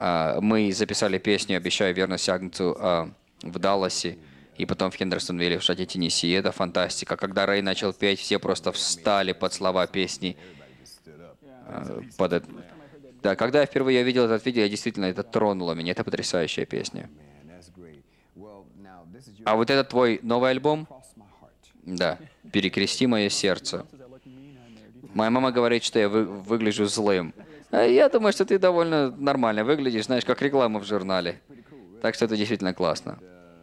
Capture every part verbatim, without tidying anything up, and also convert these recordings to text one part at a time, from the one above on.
А, мы записали песню «Обещаю верность Агнцу» а, в Далласе и потом в Хендерсонвилле в штате Теннесси. И это фантастика. Когда Рэй начал петь, все просто встали под слова песни. а, под это. Да, когда я впервые видел этот видео, я действительно, это тронуло меня. Это потрясающая песня. А вот это твой новый альбом? Да. «Перекрести мое сердце». Моя мама говорит, что я вы- выгляжу злым. А я думаю, что ты довольно нормально выглядишь, знаешь, как реклама в журнале. Так что это действительно классно.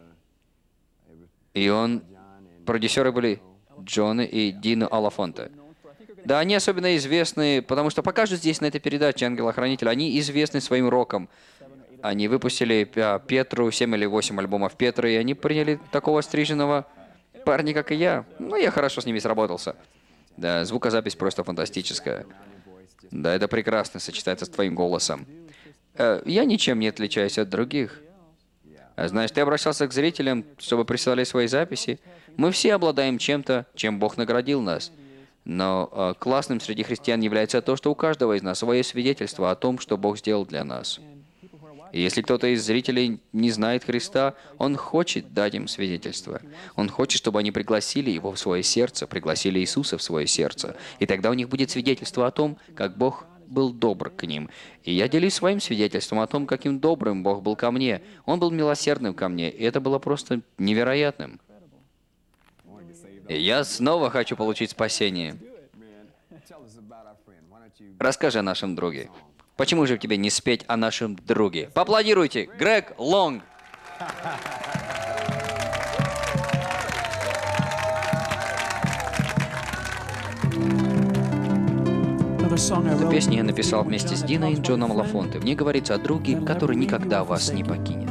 И он... Продюсеры были Джон и Дино Алафонте. Да, они особенно известны, потому что покажут здесь на этой передаче «Ангел-охранитель», они известны своим роком. Они выпустили а, Петру, семь или восемь альбомов Петры, и они приняли такого стриженного парня, как и я. Ну, я хорошо с ними сработался. Да, звукозапись просто фантастическая. Да, это прекрасно сочетается с твоим голосом. Э, я ничем не отличаюсь от других. А знаешь, ты обращался к зрителям, чтобы присылали свои записи. Мы все обладаем чем-то, чем Бог наградил нас. Но э, классным среди христиан является то, что у каждого из нас свое свидетельство о том, что Бог сделал для нас. И если кто-то из зрителей не знает Христа, он хочет дать им свидетельство. Он хочет, чтобы они пригласили его в свое сердце, пригласили Иисуса в свое сердце. И тогда у них будет свидетельство о том, как Бог был добр к ним. И я делюсь своим свидетельством о том, каким добрым Бог был ко мне. Он был милосердным ко мне, и это было просто невероятным. И я снова хочу получить спасение. Расскажи о нашем друге. Почему же тебе не спеть о нашем друге? Поаплодируйте! Грег Лонг! Эту песню я написал вместе с Диной и Джоном Лафонте. В ней говорится о друге, который никогда вас не покинет.